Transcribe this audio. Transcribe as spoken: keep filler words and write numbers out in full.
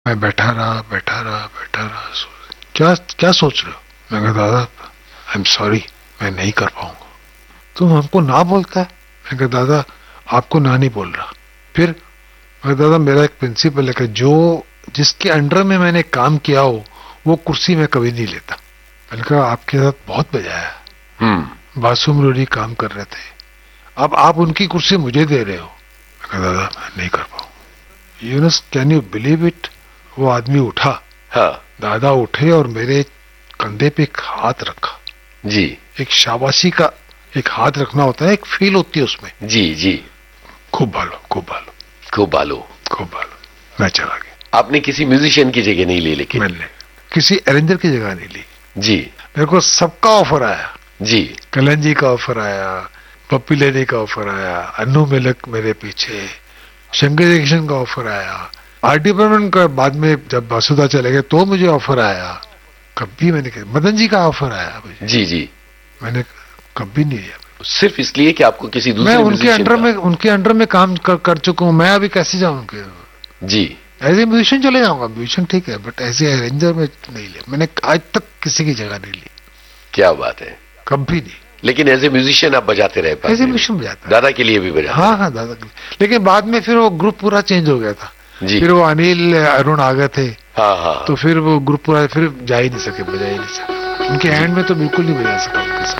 मैं बैठा रहा बैठा रहा बैठा रहा सो- क्या क्या सोच रहे हो? मैं कहा दादा आई एम सॉरी, मैं नहीं कर पाऊंगा। तुम हमको ना बोलता है? मैं कहा दादा आपको ना नहीं बोल रहा। फिर मैं कहा, दादा मेरा एक प्रिंसिपल है कि जो जिसके अंडर में मैंने काम किया हो वो कुर्सी में कभी नहीं लेता। मैंने कहा आपके साथ बहुत बजाया, हम्म। बासु मुरारी काम कर रहे थे, अब आप उनकी कुर्सी मुझे दे रहे हो। मैं कहा दादा मैं नहीं कर पाऊंगा। You know can you believe it, वो आदमी उठा, हाँ दादा उठे और मेरे कंधे पे एक हाथ रखा। जी एक शाबाशी का एक हाथ रखना होता है, एक फील होती है उसमें। जी जी। खूब भालो खूब भालो खूब बालो। खूब भालो। मैं चला गया। आपने किसी म्यूजिशियन की जगह नहीं ली लेकिन? मैंने किसी अरेंजर की जगह नहीं ली। जी मेरे को सबका ऑफर आया। जी। कलन जी का ऑफर आया, पप्पी लेनी का ऑफर आया, अन्नू मलिक मेरे पीछे, शंकर जयकिशन का ऑफर आया, आर्ट डिपार्टमेंट का बाद में जब बासुदा चले गए तो मुझे ऑफर आया। कभी मैंने कहा मदन जी का ऑफर आया मुझे, जी जी। मैंने कभी नहीं लिया। सिर्फ इसलिए कि आपको किसी मैं दूसरे उनके अंडर म्यूजिशियन में उनके अंडर में काम कर, कर चुका हूं। मैं अभी कैसे जाऊं उनके? का? जी। एज ए म्यूजिशियन चले जाऊंगा, म्यूजिशियन ठीक है, बट एज ए अरेंजर में नहीं लिया। मैंने आज तक किसी की जगह नहीं ली, क्या बात है। कभी नहीं। लेकिन एज ए म्यूजिशियन आप बजाते रहे पास एज ए में? म्यूजिशियन बजाता। दादा के लिए भी बजाते? हाँ हाँ दादा के लिए। लेकिन बाद में फिर वो ग्रुप पूरा चेंज हो गया था। जी। फिर वो अनिल अरुण आ गए थे, हाँ हाँ। तो फिर वो ग्रुप पूरा फिर जा ही नहीं सके, बजा ही नहीं सके। उनके हैंड में तो बिल्कुल नहीं बजा सका उनके साथ।